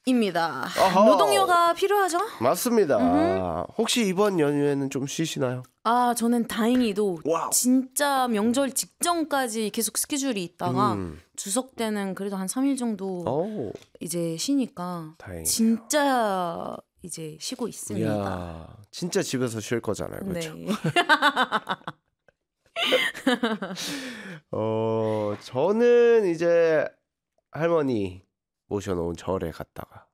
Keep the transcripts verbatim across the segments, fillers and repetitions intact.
입니다. 어허. 노동요가 필요하죠? 맞습니다. 음흠. 혹시 이번 연휴에는 좀 쉬시나요? 아, 저는 다행히도 와우. 진짜 명절 직전까지 계속 스케줄이 있다가 음. 추석 때는 그래도 한 삼 일 정도 오. 이제 쉬니까 다행이네요. 진짜 이제 쉬고 있습니다. 이야, 진짜 집에서 쉴 거잖아요. 그렇죠? 네. 어, 저는 이제 할머니 모셔놓은 절에 갔다가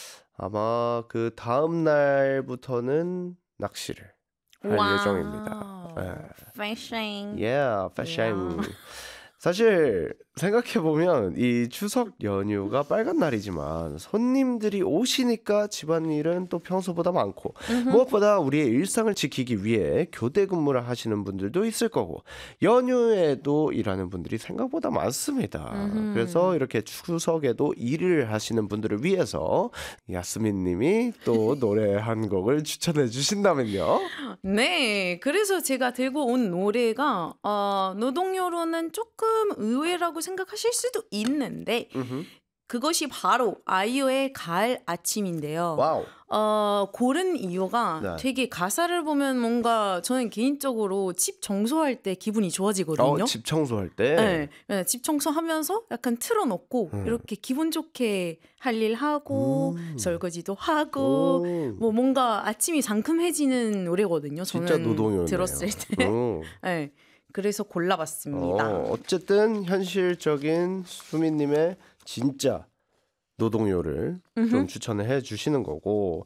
아마 그 다음 날부터는 낚시를 할 와우. 예정입니다. 네. 패션. Yeah, fashion. Yeah. 사실 생각해보면 이 추석 연휴가 빨간 날이지만 손님들이 오시니까 집안일은 또 평소보다 많고 음흠. 무엇보다 우리의 일상을 지키기 위해 교대 근무를 하시는 분들도 있을 거고 연휴에도 일하는 분들이 생각보다 많습니다. 음흠. 그래서 이렇게 추석에도 일을 하시는 분들을 위해서 야스민 님이 또 노래 한 곡을 추천해 주신다면요. 네, 그래서 제가 들고 온 노래가 어, 노동요로는 조금 의외라고 생각하실 수도 있는데 음흠. 그것이 바로 아이유의 가을 아침인데요. 와우. 어, 고른 이유가 네. 되게 가사를 보면 뭔가 저는 개인적으로 집 청소할 때 기분이 좋아지거든요. 어, 집 청소할 때. 네, 네, 집 청소하면서 약간 틀어놓고 음. 이렇게 기분 좋게 할 일 하고 음. 설거지도 하고 오. 뭐 뭔가 아침이 상큼해지는 노래거든요. 저는 진짜 노동요네요. 들었을 때. 오. 네, 그래서 골라봤습니다. 어, 어쨌든 현실적인 수민님의 진짜 노동요를 음흠. 좀 추천을 해주시는 거고,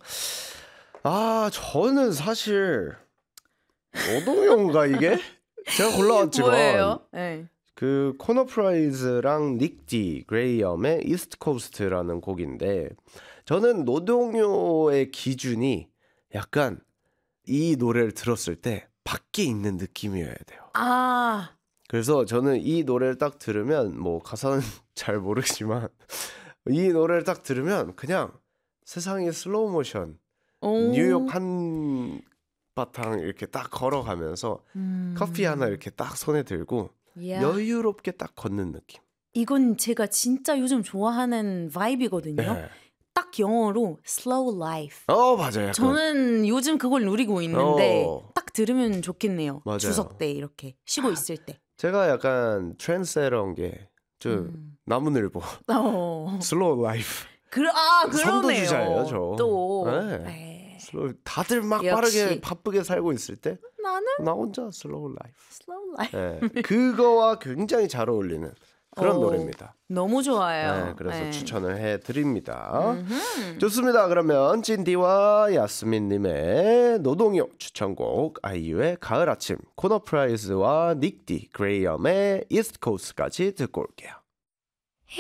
아 저는 사실 노동요인가 이게? 제가 골라왔지만 뭐예요? 네. 그 코너 프라이즈랑 닉디 그레이엄의 이스트 코스트라는 곡인데 저는 노동요의 기준이 약간 이 노래를 들었을 때 밖에 있는 느낌이어야 돼요. 아, 그래서 저는 이 노래를 딱 들으면 뭐 가사는 잘 모르지만 이 노래를 딱 들으면 그냥 세상의 슬로우 모션 오. 뉴욕 한바탕 이렇게 딱 걸어가면서 음. 커피 하나 이렇게 딱 손에 들고 야. 여유롭게 딱 걷는 느낌. 이건 제가 진짜 요즘 좋아하는 바이브거든요. 네. 딱 영어로 slow life. 어 맞아요. 약간. 저는 요즘 그걸 누리고 있는데 어. 딱 들으면 좋겠네요. 맞아요. 추석 때 이렇게 쉬고 있을 때. 제가 약간 트렌드세러인 게좀 음. 나무늘보 어. 슬로우 라이프 그, 아, 그러네요. 선도주자예요 저. 또. 네. 네. 슬로우 다들 막 역시. 빠르게 바쁘게 살고 있을 때 나는 나 혼자 슬로우 라이프. slow life. 네, 그거와 굉장히 잘 어울리는 그런 어, 노래입니다. 너무 좋아요. 네, 그래서 네. 추천을 해드립니다. 음흠. 좋습니다. 그러면 찐디와 야스민님의 노동요 추천곡 아이유의 가을 아침, 코너 프라이즈와 닉디 그레이엄의 이스트 코스트까지 듣고 올게요.